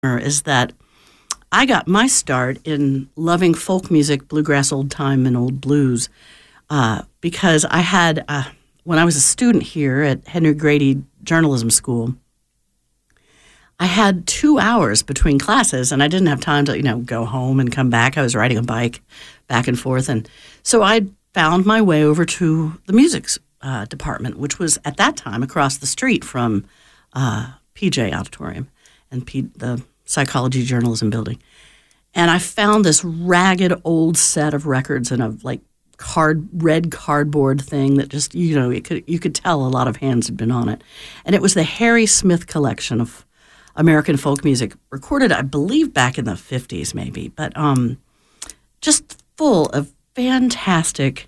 is that I got my start in loving folk music, bluegrass, old time, and old blues because I had, when I was a student here at Henry Grady Journalism School, I had 2 hours between classes, and I didn't have time to, go home and come back. I was riding a bike back and forth, and so I found my way over to the music department, which was at that time across the street from PJ Auditorium and the Psychology Journalism Building. And I found this ragged old set of records in a red cardboard thing that just, you could tell a lot of hands had been on it. And it was the Harry Smith collection of American folk music, recorded, I believe, back in the 50s maybe, but just full of fantastic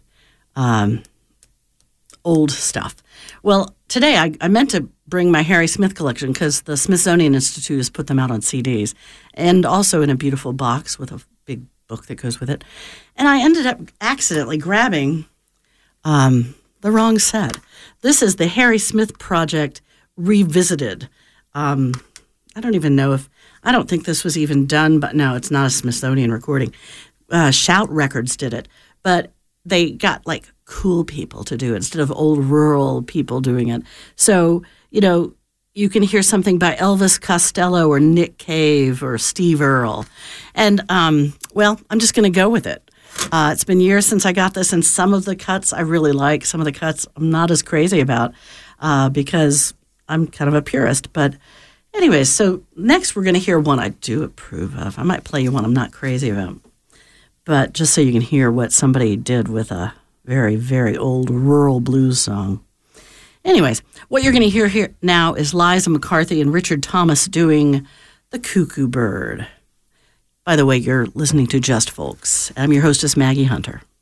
old stuff. Well, today I meant to bring my Harry Smith collection because the Smithsonian Institute has put them out on CDs and also in a beautiful box with a big book that goes with it. And I ended up accidentally grabbing the wrong set. This is the Harry Smith Project Revisited. I don't even know I don't think this was even done, but no, it's not a Smithsonian recording. Shout Records did it, but they got cool people to do it instead of old rural people doing it. So, you can hear something by Elvis Costello or Nick Cave or Steve Earle. And, I'm just going to go with it. It's been years since I got this, and some of the cuts I really like. Some of the cuts I'm not as crazy about because I'm kind of a purist. But anyways, so next we're going to hear one I do approve of. I might play you one I'm not crazy about. But just so you can hear what somebody did with a very, very old rural blues song. Anyways, what you're going to hear here now is Liza McCarthy and Richard Thomas doing The Cuckoo Bird. By the way, you're listening to Just Folks. I'm your hostess, Maggie Hunter.